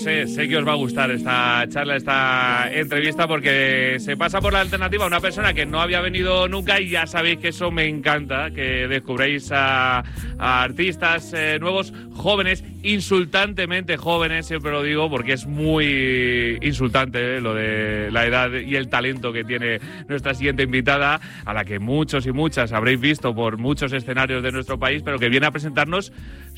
Sé que os va a gustar esta charla, esta entrevista, porque se pasa por la alternativa una persona que no había venido nunca, y ya sabéis que eso me encanta, que descubréis a artistas nuevos, jóvenes, insultantemente jóvenes, siempre lo digo, porque es muy insultante lo de la edad y el talento que tiene nuestra siguiente invitada, a la que muchos y muchas habréis visto por muchos escenarios de nuestro país, pero que viene a presentarnos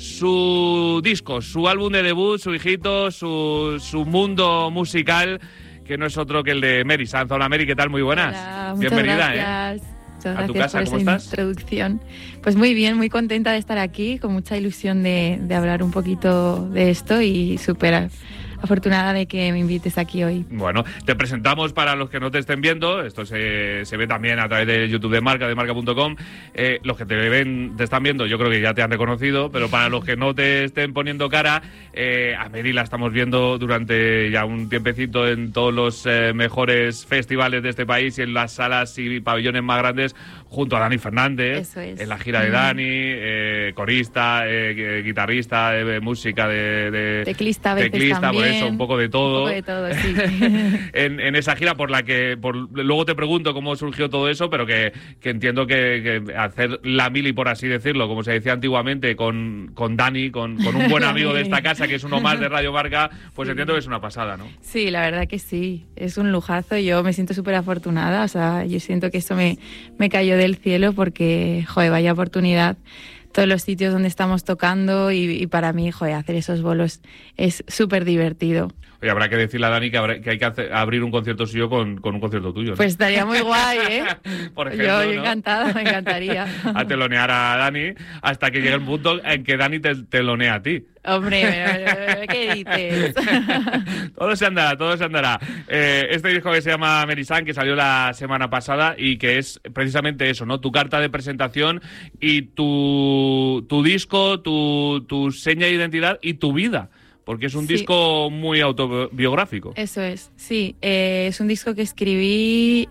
su disco, su álbum de debut, su hijito, su mundo musical, que no es otro que el de Mary Sanz. Hola Mary, ¿qué tal? Muy buenas. Hola, bienvenida. Gracias. Muchas ¿A tu gracias casa? por ¿Cómo esa estás? introducción. Pues muy bien, muy contenta de estar aquí, con mucha ilusión de hablar un poquito de esto, y súper afortunada de que me invites aquí hoy. Bueno, te presentamos para los que no te estén viendo. Esto se ve también a través de YouTube de marca.com. Los que te están viendo, yo creo que ya te han reconocido, pero para los que no te estén poniendo cara, a Mary la estamos viendo durante ya un tiempecito en todos los mejores festivales de este país y en las salas y pabellones más grandes, junto a Dani Fernández. Eso es. En la gira de Dani, corista, guitarrista, música Teclista, a veces teclista, también. por eso, un poco de todo. Un poco de todo, sí. en esa gira luego te pregunto cómo surgió todo eso, pero que entiendo que hacer la mili, por así decirlo, como se decía antiguamente, con Dani, con un buen amigo de esta casa, que es uno más de Radio Marca, pues sí. Entiendo que es una pasada, ¿no? Sí, la verdad que sí, es un lujazo. Yo me siento súper afortunada, o sea, yo siento que esto me cayó del cielo, porque, joder, vaya oportunidad, todos los sitios donde estamos tocando, y para mí, joder, hacer esos bolos es súper divertido. Oye, habrá que decirle a Dani que hay que abrir un concierto suyo con un concierto tuyo, ¿no? Pues estaría muy guay, ¿eh? Por ejemplo, yo ¿no? encantada, me encantaría. A telonear a Dani hasta que llegue el punto en que Dani te telonea a ti. Hombre, ¿qué dices? Todo se andará. Este disco que se llama Mary Sanz, que salió la semana pasada y que es precisamente eso, ¿no? Tu carta de presentación y tu disco, tu seña de identidad y tu vida. Porque es un disco muy autobiográfico. Eso es, sí. Es un disco que escribí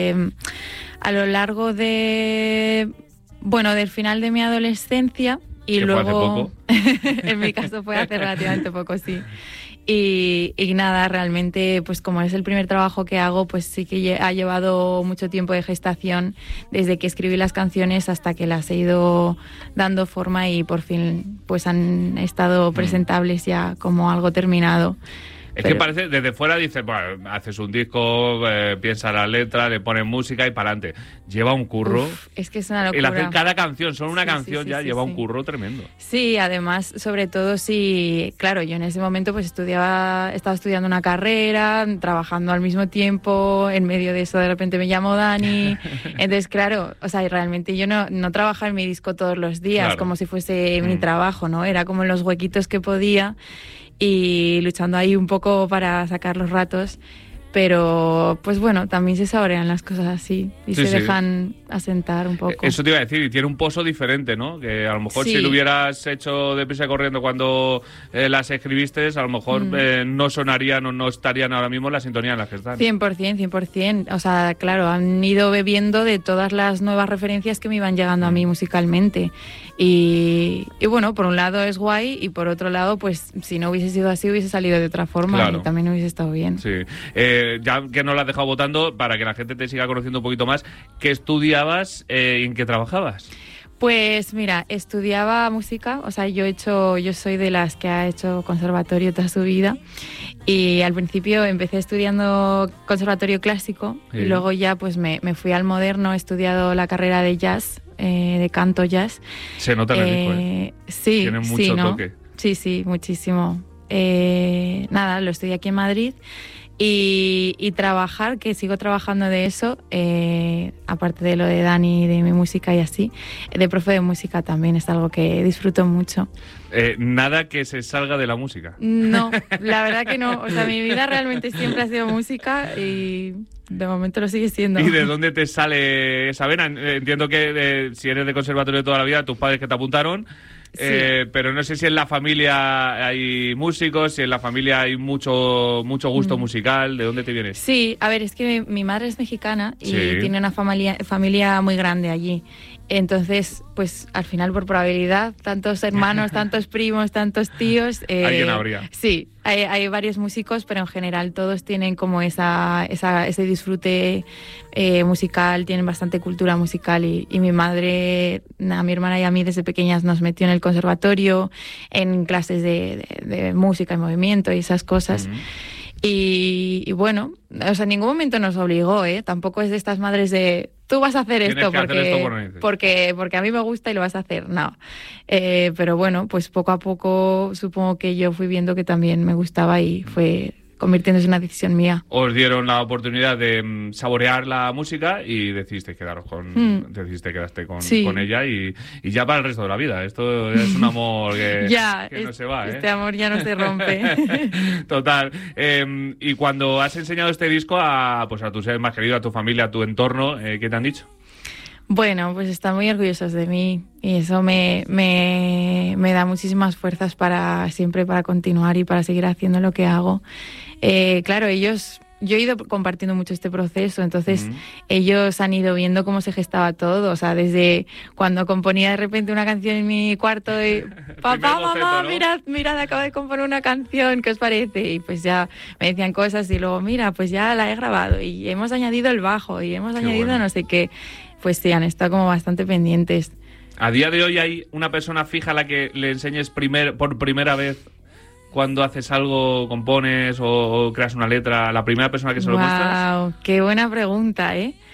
a lo largo del final de mi adolescencia. Y que luego, fue hace poco. En mi caso fue hace relativamente poco, sí. Y nada, realmente, pues como es el primer trabajo que hago, pues sí que ha llevado mucho tiempo de gestación, desde que escribí las canciones hasta que las he ido dando forma, y por fin pues han estado presentables ya como algo terminado. Es que parece, desde fuera dices, bueno, haces un disco, piensas la letra, le pones música y para adelante. Lleva un curro. Es que es una locura. El hacer cada canción, solo una canción ya lleva un curro tremendo. Sí, además, sobre todo si, claro, yo en ese momento pues estaba estudiando una carrera, trabajando al mismo tiempo, en medio de eso de repente me llamó Dani. Entonces, claro, o sea, realmente yo no trabajaba en mi disco todos los días, como si fuese mi trabajo, ¿no? Era como en los huequitos que podía, y luchando ahí un poco para sacar los ratos, pero pues bueno, también se saborean las cosas así y se dejan asentar un poco. Eso te iba a decir, y tiene un pozo diferente, ¿no? Que a lo mejor si lo hubieras hecho deprisa y corriendo cuando las escribiste, a lo mejor no sonarían o no estarían ahora mismo en la sintonía en la que están. 100%. O sea, claro, han ido bebiendo de todas las nuevas referencias que me iban llegando a mí musicalmente. Y bueno, por un lado es guay, y por otro lado, pues si no hubiese sido así, hubiese salido de otra forma, claro, y también hubiese estado bien. Sí. Ya que nos lo has dejado votando, para que la gente te siga conociendo un poquito más, ¿qué estudiabas y en qué trabajabas? Pues mira, estudiaba música, o sea, yo soy de las que ha hecho conservatorio toda su vida, y al principio empecé estudiando conservatorio clásico, y luego ya pues me fui al moderno, he estudiado la carrera de jazz, de canto jazz. Se nota en el disco, Sí, tiene mucho toque. Sí, muchísimo. Nada, lo estudié aquí en Madrid. Y trabajar, que sigo trabajando de eso, aparte de lo de Dani, de mi música y así, de profe de música también es algo que disfruto mucho. ¿Nada que se salga de la música? No, la verdad que no. O sea, mi vida realmente siempre ha sido música y de momento lo sigue siendo. ¿Y de dónde te sale esa vena? Entiendo que si eres de conservatorio de toda la vida, tus padres que te apuntaron... Sí. Pero no sé si en la familia hay músicos, si en la familia hay mucho gusto musical. ¿De dónde te vienes? Sí, a ver, es que mi madre es mexicana y tiene una familia muy grande allí. Entonces, pues al final por probabilidad, tantos hermanos, tantos primos, tantos tíos... Alguien habría. Sí, hay varios músicos, pero en general todos tienen como ese disfrute musical, tienen bastante cultura musical y mi madre, a mi hermana y a mí desde pequeñas nos metió en el conservatorio, en clases de música y movimiento y esas cosas. Y bueno, o sea, en ningún momento nos obligó, ¿eh? Tampoco es de estas madres de tú vas a hacer esto porque a mí me gusta y lo vas a hacer. No. Pero bueno, pues poco a poco supongo que yo fui viendo que también me gustaba y fue convirtiéndose en una decisión mía. Os dieron la oportunidad de saborear la música y decidiste quedaste con ella y ya para el resto de la vida. Esto es un amor que no se va, ¿eh? Este amor ya no se rompe. Total. Y cuando has enseñado este disco a tu ser más querido, a tu familia, a tu entorno, ¿qué te han dicho? Bueno, pues están muy orgullosos de mí y eso me da muchísimas fuerzas para continuar y para seguir haciendo lo que hago. Claro, yo he ido compartiendo mucho este proceso, entonces ellos han ido viendo cómo se gestaba todo, o sea, desde cuando componía de repente una canción en mi cuarto y papá, mamá, mirad, acabo de componer una canción, ¿qué os parece? Y pues ya me decían cosas y luego, mira, pues ya la he grabado y hemos añadido el bajo y hemos añadido no sé qué. Pues sí, han estado como bastante pendientes. ¿A día de hoy hay una persona fija a la que le enseñes por primera vez cuando haces algo, compones o creas una letra, la primera persona que se lo muestras? ¡Wow! ¡Qué buena pregunta,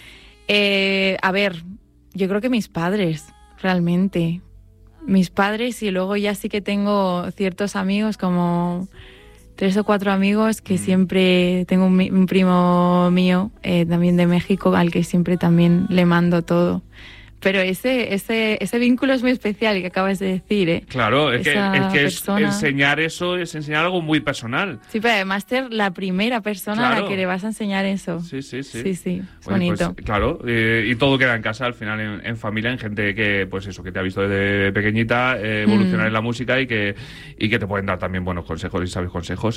A ver, yo creo que mis padres, realmente. Mis padres y luego ya sí que tengo ciertos amigos, como 3 o 4 amigos que siempre... Tengo un primo mío, también de México, al que siempre también le mando todo. Pero ese vínculo es muy especial que acabas de decir, ¿eh? Claro, es que enseñar eso es enseñar algo muy personal. Sí, pero además ser la primera persona a la que le vas a enseñar eso. Sí. Es bonito. Pues, claro, y todo queda en casa al final, en familia, en gente que, pues eso, que te ha visto desde pequeñita evolucionar en la música y que te pueden dar también buenos consejos y sabios consejos.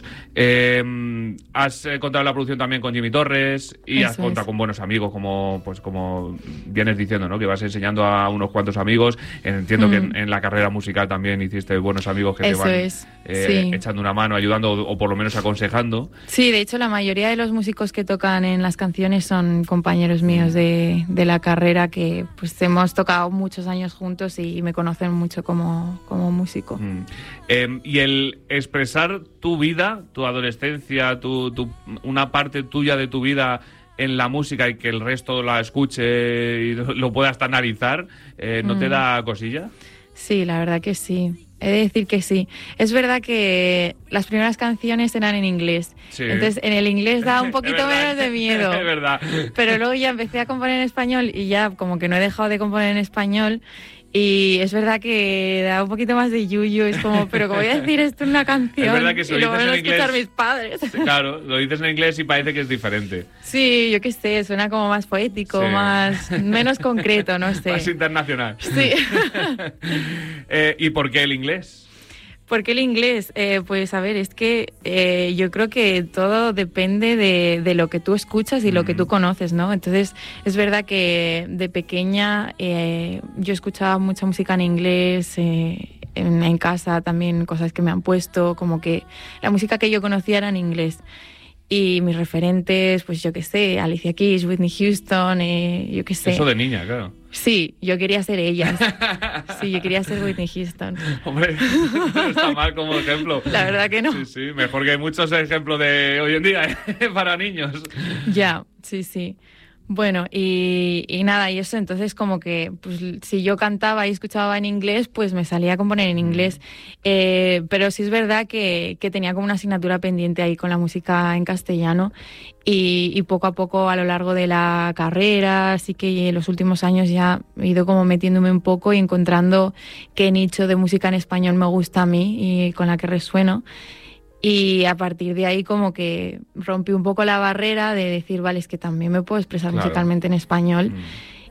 Has contado la producción también con Jimmy Torres y has contado con buenos amigos, como vienes diciendo, ¿no? Que vas enseñando a unos cuantos amigos. Entiendo que en la carrera musical también hiciste buenos amigos que te van echando una mano, ayudando o por lo menos aconsejando. Sí, de hecho la mayoría de los músicos que tocan en las canciones son compañeros míos de la carrera que pues hemos tocado muchos años juntos y me conocen mucho como músico. Y el expresar tu vida, tu adolescencia, una parte tuya de tu vida en la música y que el resto la escuche y lo pueda hasta analizar, ¿no te da cosilla? Sí, la verdad que sí. He de decir que sí. Es verdad que las primeras canciones eran en inglés. Sí. Entonces, en el inglés da un poquito menos de miedo. Es verdad. Pero luego ya empecé a componer en español y ya como que no he dejado de componer en español. Y es verdad que da un poquito más de yuyu, es como, pero ¿cómo voy a decir esto en una canción? Es verdad que si lo dices en inglés, mis padres. Claro, lo dices en inglés y parece que es diferente. Sí, yo qué sé, suena como más poético, menos concreto, no sé. Más internacional. Sí. ¿Y por qué el inglés? ¿Por qué el inglés? Pues a ver, es que yo creo que todo depende de lo que tú escuchas y lo que tú conoces, ¿no? Entonces, es verdad que de pequeña yo escuchaba mucha música en inglés, en casa también cosas que me han puesto, como que la música que yo conocía era en inglés. Y mis referentes, pues yo qué sé, Alicia Keys, Whitney Houston, yo qué sé. Eso de niña, claro. Sí, yo quería ser ellas. Sí, yo quería ser Whitney Houston. Hombre, no está mal como ejemplo. La verdad que no. Sí, mejor que muchos ejemplos de hoy en día, para niños. Ya, sí. Bueno, y nada, y eso, entonces como que pues si yo cantaba y escuchaba en inglés, pues me salía a componer en inglés. Pero sí es verdad que tenía como una asignatura pendiente ahí con la música en castellano y poco a poco a lo largo de la carrera, así que en los últimos años ya he ido como metiéndome un poco y encontrando qué nicho de música en español me gusta a mí y con la que resueno. Y a partir de ahí como que rompí un poco la barrera de decir, vale, es que también me puedo expresar musicalmente en español.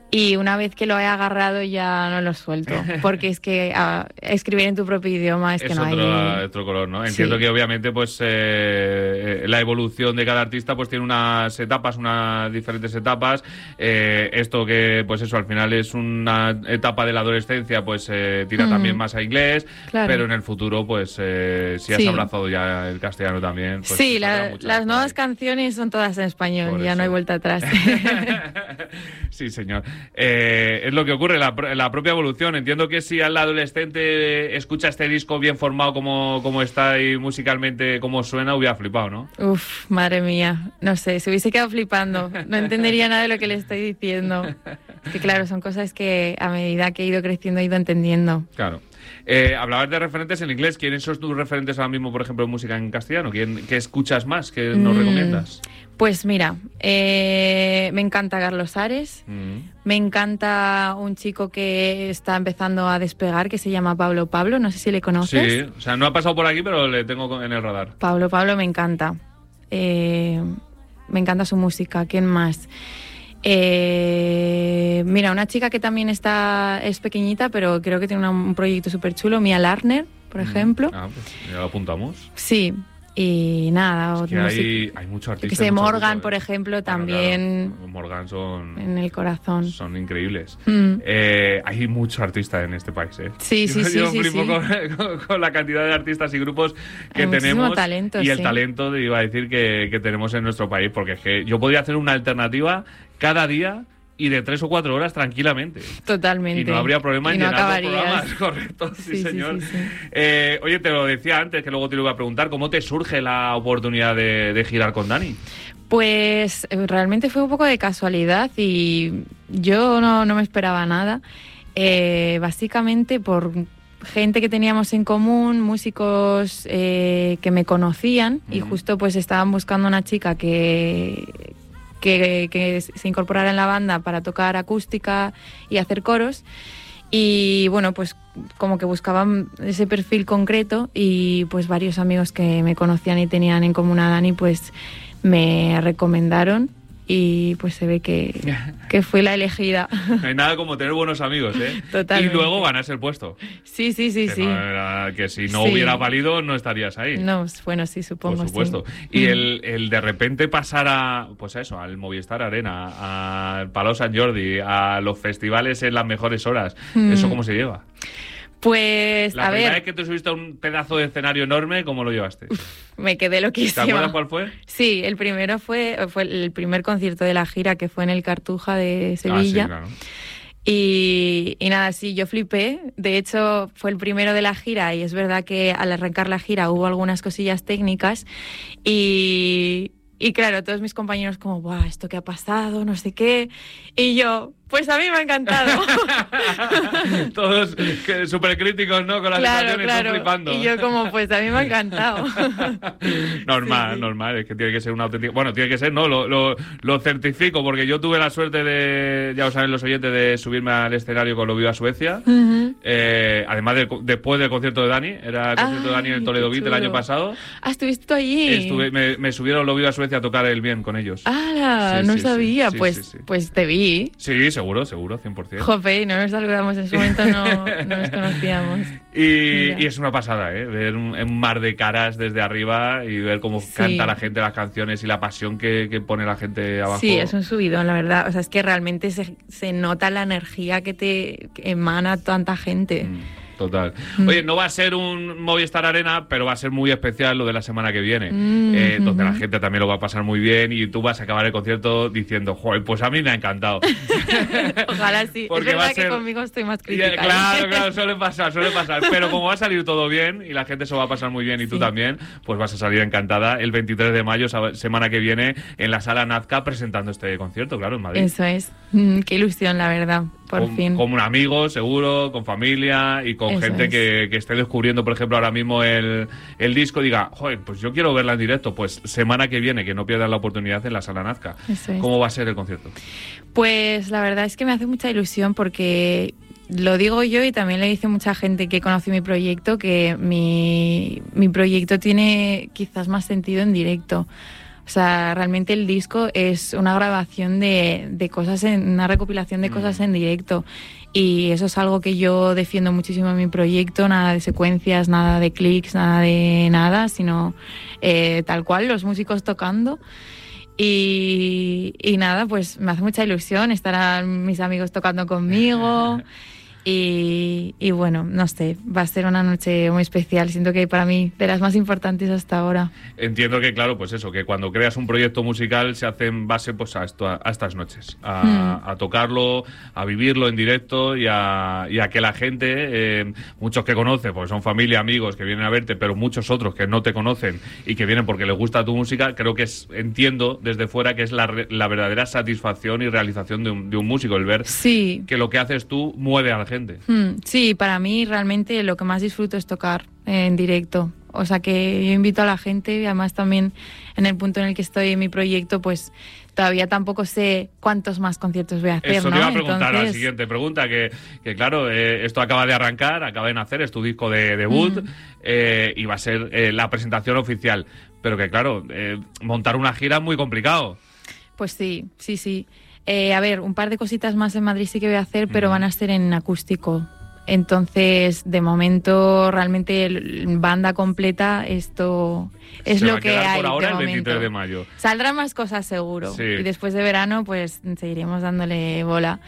Y una vez que lo he agarrado ya no lo suelto, porque es que escribir en tu propio idioma es que no hay... otro color, ¿no? Entiendo que obviamente pues la evolución de cada artista pues tiene unas diferentes etapas. Esto que pues eso al final es una etapa de la adolescencia pues tira también más a inglés, claro. Pero en el futuro pues si has abrazado ya el castellano también. Pues, sí, las nuevas canciones son todas en español, por ya eso. No hay vuelta atrás. Sí, señor. Es lo que ocurre, la propia evolución. Entiendo que si al adolescente escucha este disco bien formado como está y musicalmente como suena, hubiera flipado, ¿no? Uf, madre mía, no sé, se hubiese quedado flipando. No entendería nada de lo que le estoy diciendo. Es que claro, son cosas que a medida que he ido creciendo he ido entendiendo. Claro. Hablabas de referentes en inglés. ¿Quiénes son tus referentes ahora mismo, por ejemplo, en música en castellano? ¿Qué escuchas más? ¿Qué nos recomiendas? Pues mira, me encanta Carlos Ares, me encanta un chico que está empezando a despegar, que se llama Pablo Pablo, no sé si le conoces. Sí, o sea, no ha pasado por aquí, pero le tengo en el radar. Pablo Pablo me encanta, me encanta su música. ¿Quién más? Mira, una chica que también es pequeñita, pero creo que tiene un proyecto súper chulo, Mia Larner, por ejemplo. Pues ya lo apuntamos. Sí, y nada. Es que hay muchos artistas. Que sé, Morgan, por ejemplo, también. Claro, Morgan son... En el corazón. Son increíbles. Hay muchos artistas en este país, ¿eh? Sí, sí, sí. Yo flipo con la cantidad de artistas y grupos que tenemos. Talento, y el talento, iba a decir, que tenemos en nuestro país. Porque es que yo podría hacer una alternativa cada día y de 3 o 4 horas tranquilamente. Totalmente. Y no habría problema en llenar los programas, correcto, sí, señor. Sí. Oye, te lo decía antes, que luego te lo iba a preguntar, ¿cómo te surge la oportunidad de girar con Dani? Pues realmente fue un poco de casualidad y yo no me esperaba nada. Básicamente por gente que teníamos en común, músicos que me conocían y justo pues estaban buscando una chica que se incorporara en la banda para tocar acústica y hacer coros. Y bueno, pues como que buscaban ese perfil concreto y pues varios amigos que me conocían y tenían en común a Dani pues me recomendaron y pues se ve que fui la elegida. No hay nada como tener buenos amigos, ¿eh? Totalmente. Y luego ganarse el puesto. Sí. Que si no hubiera valido, no estarías ahí. No, bueno, sí, supongo. Por supuesto. Sí. Y el de repente pasar al Movistar Arena, al Palau Sant Jordi, a los festivales en las mejores horas, ¿eso cómo se lleva? Pues, la primera vez que te subiste a un pedazo de escenario enorme, ¿cómo lo llevaste? Me quedé loquísima. ¿Te acuerdas cuál fue? Sí, el primero fue el primer concierto de la gira, que fue en el Cartuja de Sevilla. Sí, claro. Y nada, sí, yo flipé. De hecho, fue el primero de la gira y es verdad que al arrancar la gira hubo algunas cosillas técnicas y claro, todos mis compañeros como, ¡buah, esto qué ha pasado! No sé qué. Y yo, pues a mí me ha encantado. Todos súper críticos, ¿no? Con las situaciones, todos flipando. Y yo como, pues a mí me ha encantado. Normal, es que tiene que ser una auténtica... Bueno, tiene que ser, ¿no? Lo certifico, porque yo tuve la suerte de, ya lo saben los oyentes, de subirme al escenario con Lo Viva Suecia. Además, después del concierto de Dani, era el concierto de Dani en el Toledo Beat el año pasado. Ah, ¿estuviste tú allí? Me subieron Lo Viva Suecia a tocar el bien con ellos. ¡Ah! No sabía. Pues te vi. Sí, seguro, 100%. Jope, no nos saludamos en su momento, no nos conocíamos. Y es una pasada, ¿eh? Ver un mar de caras desde arriba y ver cómo canta la gente las canciones y la pasión que pone la gente abajo. Sí, es un subidón, la verdad. O sea, es que realmente se nota la energía que emana tanta gente. Total. Oye, no va a ser un Movistar Arena, pero va a ser muy especial lo de la semana que viene, donde la gente también lo va a pasar muy bien y tú vas a acabar el concierto diciendo, joder, pues a mí me ha encantado. Ojalá sí. Porque es verdad que conmigo estoy más crítica. Claro, suele pasar. Pero como va a salir todo bien y la gente se va a pasar muy bien y tú también, pues vas a salir encantada el 23 de mayo, semana que viene, en la Sala Nazca presentando este concierto, claro, en Madrid. Eso es. Qué ilusión, la verdad. Por fin. Con un amigo, seguro, con familia y con gente que esté descubriendo, por ejemplo, ahora mismo el disco, diga, joder, pues yo quiero verla en directo. Pues semana que viene, que no pierdan la oportunidad en la Sala Nazca. ¿Cómo va a ser el concierto? Pues la verdad es que me hace mucha ilusión porque lo digo yo y también le dice mucha gente que conoce mi proyecto que mi proyecto tiene quizás más sentido en directo. O sea, realmente el disco es una grabación de cosas, una recopilación de cosas en directo. Y eso es algo que yo defiendo muchísimo en mi proyecto, nada de secuencias, nada de clics, nada de nada, sino tal cual, los músicos tocando. Y nada, pues me hace mucha ilusión, estarán mis amigos tocando conmigo. Y bueno, no sé, va a ser una noche muy especial, siento que para mí de las más importantes hasta ahora. Entiendo que, claro, pues eso, que cuando creas un proyecto musical se hace en base pues a estas noches, a tocarlo, a vivirlo en directo y a que la gente, muchos que conocen, porque son familia, amigos que vienen a verte, pero muchos otros que no te conocen y que vienen porque les gusta tu música, creo que entiendo desde fuera que es la verdadera satisfacción y realización de un músico, el ver que lo que haces tú mueve a la gente. Sí, para mí realmente lo que más disfruto es tocar en directo. O sea que yo invito a la gente, y además también en el punto en el que estoy en mi proyecto, pues todavía tampoco sé cuántos más conciertos voy a hacer. Eso te iba a preguntar, la siguiente pregunta, que claro, esto acaba de arrancar, acaba de nacer, es tu disco de debut y va a ser la presentación oficial. Pero que claro, montar una gira es muy complicado. Pues sí. A ver, un par de cositas más en Madrid sí que voy a hacer, pero van a ser en acústico. Entonces, de momento, realmente banda completa, esto es lo que hay por ahora, de el 23 momento. de mayo. Saldrán más cosas seguro. Sí. Y después de verano, pues seguiremos dándole bola.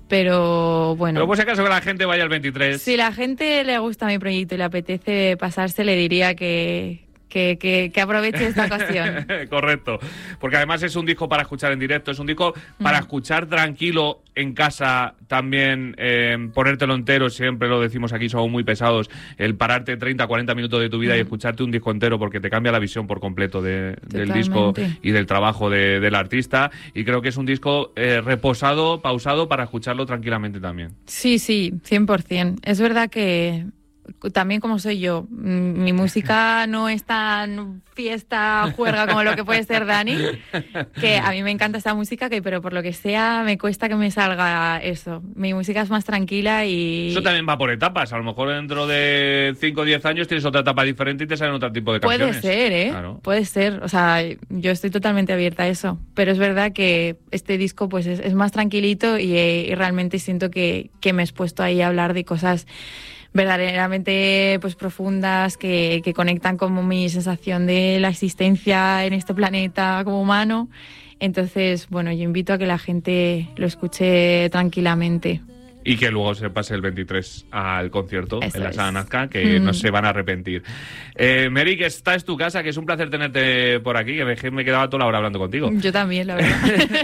Pero bueno. Pero por si acaso que la gente vaya el 23. Si la gente le gusta mi proyecto y le apetece pasarse, le diría que aproveche esta ocasión. Correcto, porque además es un disco para escuchar en directo, es un disco para escuchar tranquilo en casa también, ponértelo entero, siempre lo decimos aquí, somos muy pesados, el pararte 30, 40 minutos de tu vida y escucharte un disco entero porque te cambia la visión por completo del disco y del trabajo del artista, y creo que es un disco reposado, pausado para escucharlo tranquilamente también. Sí, 100%. Es verdad que también como soy yo, mi música no es tan fiesta, juerga como lo que puede ser Dani, que a mí me encanta esta música, pero por lo que sea me cuesta que me salga eso. Mi música es más tranquila y... Eso también va por etapas, a lo mejor dentro de 5 o 10 años tienes otra etapa diferente y te salen otro tipo de canciones. Puede ser, Claro. Puede ser, o sea, yo estoy totalmente abierta a eso, pero es verdad que este disco pues es más tranquilito y realmente siento que me he expuesto ahí a hablar de cosas verdaderamente pues profundas que conectan como mi sensación de la existencia en este planeta como humano. Entonces, bueno, yo invito a que la gente lo escuche tranquilamente. Y que luego se pase el 23 al concierto Eso en la es. Sala Nazca, que no se van a arrepentir. Mary, que esta es tu casa, que es un placer tenerte por aquí, que me quedaba toda la hora hablando contigo. Yo también, la verdad.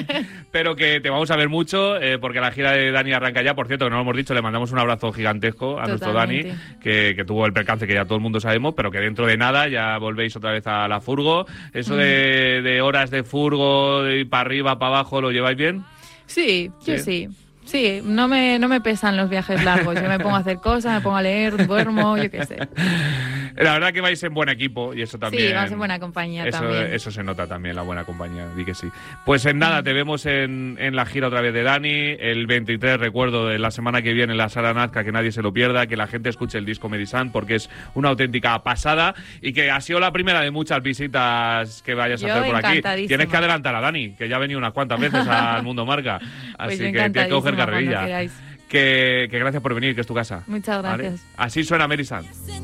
Pero que te vamos a ver mucho, porque la gira de Dani arranca ya. Por cierto, que no lo hemos dicho, le mandamos un abrazo gigantesco a nuestro Dani, que tuvo el percance que ya todo el mundo sabemos, pero que dentro de nada ya volvéis otra vez a la furgo. Eso de horas de furgo, de ir para arriba, para abajo, ¿lo lleváis bien? Sí, yo sí. Sí, no me pesan los viajes largos. Yo me pongo a hacer cosas, me pongo a leer, duermo, yo qué sé. La verdad que vais en buen equipo y eso también... Sí, vas en buena compañía también. Eso se nota también, la buena compañía, di que sí. Pues en nada, te vemos en la gira otra vez de Dani, el 23, recuerdo, de la semana que viene en la Sala Nazca, que nadie se lo pierda, que la gente escuche el disco Merisande, porque es una auténtica pasada y que ha sido la primera de muchas visitas que vayas a hacer por aquí. Tienes que adelantar a Dani, que ya ha venido unas cuantas veces al Mundo Marca, así que tienes que coger carrerilla. Que gracias por venir, que es tu casa. Muchas gracias. ¿Vale? Así suena Merisande.